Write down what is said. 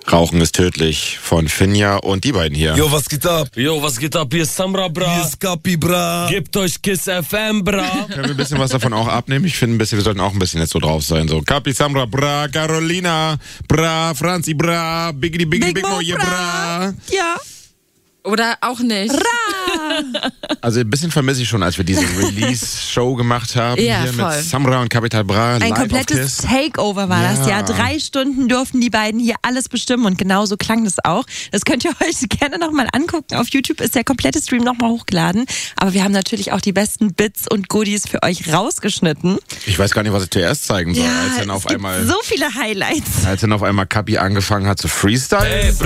Rauchen ist tödlich von Finja und die beiden hier. Jo, was geht ab? Jo, was geht ab? Hier ist Samra, bra. Hier ist Kapi, bra. Gebt euch Kiss FM, bra. Können wir ein bisschen was davon auch abnehmen? Ich finde, wir sollten auch ein bisschen jetzt so drauf sein. So, Kapi, Samra, bra, Carolina, bra, Franzi, bra, Biggie, Big Mo, bra. Ja. Oder auch nicht. Also ein bisschen vermisse ich schon, als wir diese Release-Show gemacht haben. Ja, hier voll. mit Samra und Capital Bra. Ein live auf komplettes Kiss. Takeover war das, ja. 3 Stunden durften die beiden hier alles bestimmen und genauso klang das auch. Das könnt ihr euch gerne nochmal angucken. Auf YouTube ist der komplette Stream nochmal hochgeladen. Aber wir haben natürlich auch die besten Bits und Goodies für euch rausgeschnitten. Ich weiß gar nicht, was ich zuerst zeigen soll. Ja, Als dann es gibt so viele Highlights. Als dann auf einmal Kapi angefangen hat zu freestylen. Ey, bra.